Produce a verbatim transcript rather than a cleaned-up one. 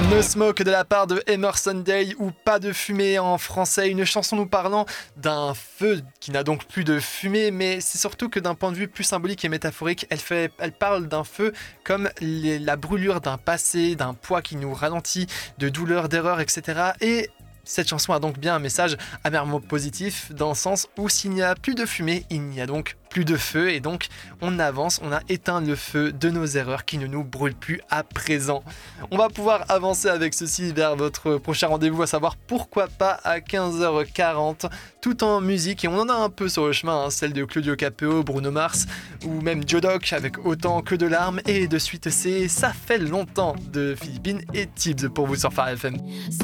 No Smoke de la part de Emerson Day ou Pas de fumée en français, une chanson nous parlant d'un feu qui n'a donc plus de fumée, mais c'est surtout que d'un point de vue plus symbolique et métaphorique, elle, fait, elle parle d'un feu comme les, la brûlure d'un passé, d'un poids qui nous ralentit, de douleur, d'erreur, et cetera. Et cette chanson a donc bien un message amèrement positif dans le sens où s'il n'y a plus de fumée, il n'y a donc plus de feu et donc on avance, on a éteint le feu de nos erreurs qui ne nous brûlent plus à présent. On va pouvoir avancer avec ceci vers votre prochain rendez-vous, à savoir pourquoi pas à quinze heures quarante, tout en musique, et on en a un peu sur le chemin, hein, celle de Claudio Capéo, Bruno Mars ou même Joe Doc avec Autant que de larmes, et de suite c'est Ça fait longtemps de Philippines et Tibbs pour vous sur Phare F M.